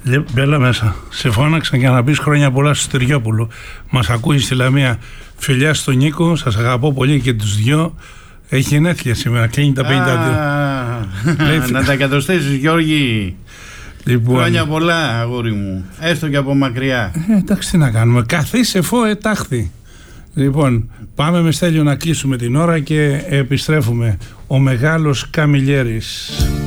Μπέλα μέσα. Σε φώναξαν για να πεις χρόνια πολλά στο Στεριόπουλο. Μας ακούει στη Λαμία. Φιλιά στον Νίκο, σας αγαπώ πολύ και τους δυο. Έχει γενέθλια σήμερα, κλείνει τα 52. Να τα εκατοστήσεις, Γιώργη. Λοιπόν, χρόνια πολλά, αγόρι μου. Έστω και από μακριά. Εντάξει, τι να κάνουμε. Καθίσε φω ετάχθη. Λοιπόν, πάμε με Στέλιο να κλείσουμε την ώρα και επιστρέφουμε. Ο μεγάλος Καμιλιέρης.